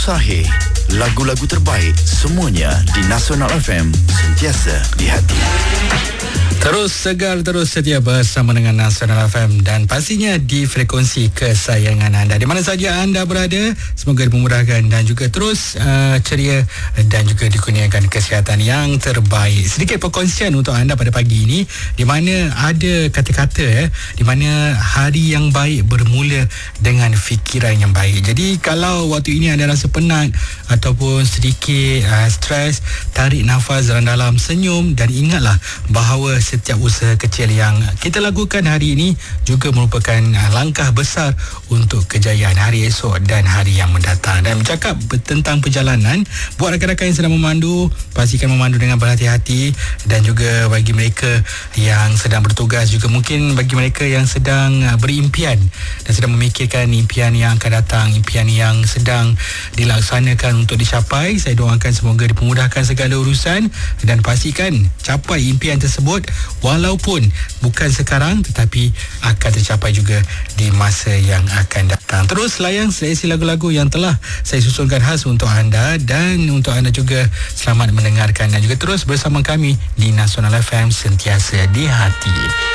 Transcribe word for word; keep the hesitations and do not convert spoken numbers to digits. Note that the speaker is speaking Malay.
Sahih, lagu-lagu terbaik semuanya di Nasional F M, sentiasa di hati. Terus segar, terus setia bersama dengan Nasional F M dan pastinya di frekuensi kesayangan anda. Di mana saja anda berada, semoga dimudahkan dan juga terus uh, ceria dan juga dikurniakan kesihatan yang terbaik. Sedikit perkongsian untuk anda pada pagi ini, di mana ada kata-kata ya, di mana hari yang baik bermula dengan fikiran yang baik. Jadi kalau waktu ini anda rasa penat ataupun sedikit uh, stres, tarik nafas dalam-dalam, senyum dan ingatlah bahawa setiap usaha kecil yang kita lakukan hari ini juga merupakan langkah besar untuk kejayaan hari esok dan hari yang mendatang. Dan bercakap tentang perjalanan, buat rakan-rakan yang sedang memandu, pastikan memandu dengan berhati-hati, dan juga bagi mereka yang sedang bertugas, juga mungkin bagi mereka yang sedang berimpian dan sedang memikirkan impian yang akan datang, impian yang sedang dilaksanakan untuk dicapai, saya doakan semoga dipermudahkan segala urusan dan pastikan capai impian tersebut, walaupun bukan sekarang tetapi akan tercapai juga di masa yang akan datang. Terus layan seleksi lagu-lagu yang telah saya susunkan khas untuk anda, dan untuk anda juga selamat mendengarkan dan juga terus bersama kami di Nasional F M, sentiasa di hati.